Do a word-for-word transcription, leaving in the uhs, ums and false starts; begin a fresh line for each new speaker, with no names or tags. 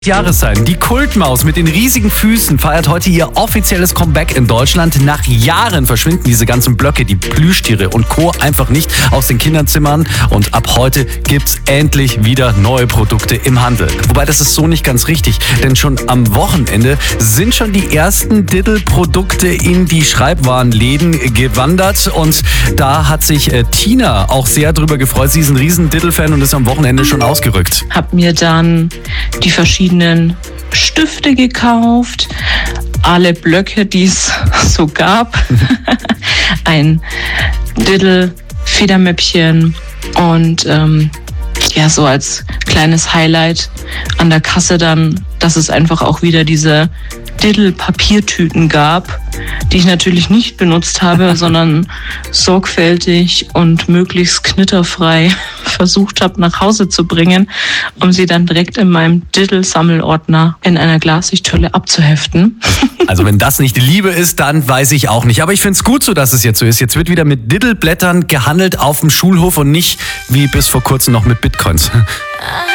Jahreszeit. Die Kultmaus mit den riesigen Füßen feiert heute ihr offizielles Comeback in Deutschland. Nach Jahren verschwinden diese ganzen Blöcke, die Plüschtiere und Co. einfach nicht aus den Kinderzimmern. Und ab heute gibt's endlich wieder neue Produkte im Handel. Wobei, das ist so nicht ganz richtig, denn schon am Wochenende sind schon die ersten Diddle-Produkte in die Schreibwarenläden gewandert. Und da hat sich äh, Tina auch sehr drüber gefreut. Sie ist ein riesen Diddle-Fan und ist am Wochenende schon ausgerückt.
Hab mir dann die verschiedenen Stifte gekauft, alle Blöcke, die es so gab, ein Diddle-Federmäppchen und ähm, ja, so als kleines Highlight an der Kasse dann, dass es einfach auch wieder diese Diddle-Papiertüten gab, die ich natürlich nicht benutzt habe, sondern sorgfältig und möglichst knitterfrei versucht habe, nach Hause zu bringen, um sie dann direkt in meinem Diddle-Sammelordner in einer Glassichthülle abzuheften.
Also wenn das nicht Liebe ist, dann weiß ich auch nicht. Aber ich finde es gut so, dass es jetzt so ist. Jetzt wird wieder mit Diddle-Blättern gehandelt auf dem Schulhof und nicht wie bis vor kurzem noch mit Bitcoins.